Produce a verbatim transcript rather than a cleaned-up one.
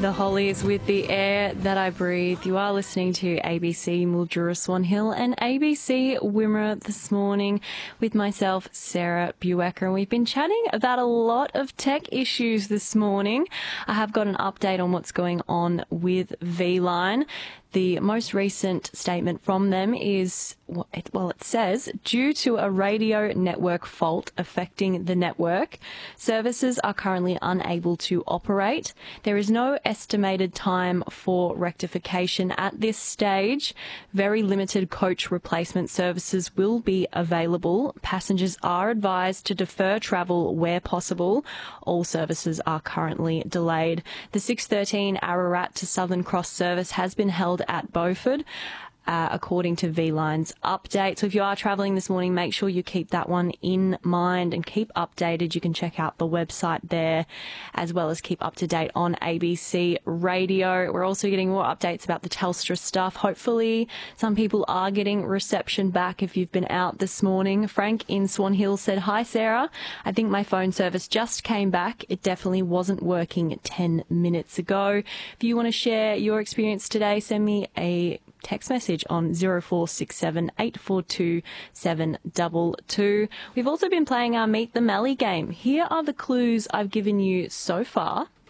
The Hollies with The Air That I Breathe. You are listening to A B C Mildura Swan Hill and A B C Wimmera this morning with myself, Sarah Buecker, and we've been chatting about a lot of tech issues this morning. I have got an update on what's going on with V-Line. The most recent statement from them is, well, it says, due to a radio network fault affecting the network, services are currently unable to operate. There is no estimated time for rectification at this stage. Very limited coach replacement services will be available. Passengers are advised to defer travel where possible. All services are currently delayed. The six thirteen Ararat to Southern Cross service has been held at Beaufort, uh, according to V-Line's update. So if you are travelling this morning, make sure you keep that one in mind and keep updated. You can check out the website there, as well as keep up to date on A B C Radio. We're also getting more updates about the Telstra stuff. Hopefully some people are getting reception back if you've been out this morning. Frank in Swan Hill said, "Hi Sarah, I think my phone service just came back. It definitely wasn't working ten minutes ago." If you want to share your experience today, send me a text message on zero four six seven eight four two seven two two. We've also been playing our Meet the Melly game. Here are the clues I've given you so far.